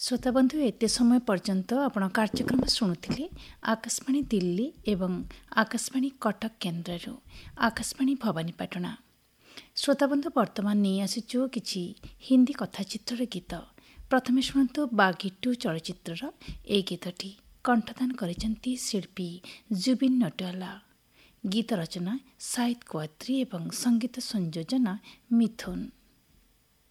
श्रोताबंधु एते समय पर्यंत आपण कार्यक्रम शुणुथिले आकाशवाणी दिल्ली एवं आकाशवाणी कटक केन्द्र आकाशवाणी भवानीपाटना। श्रोताबंधु वर्तमान नहीं आसुचु किछि हिंदी कथाचित्र गीत। प्रथमे शुणु बागीटू चलचित्र ए गीतटी कंठदान करिसेंती शिल्पी जुबिन नौटियाल। गीत रचना साहिद कोआत्री एवं संगीत संयोजन मिथुन।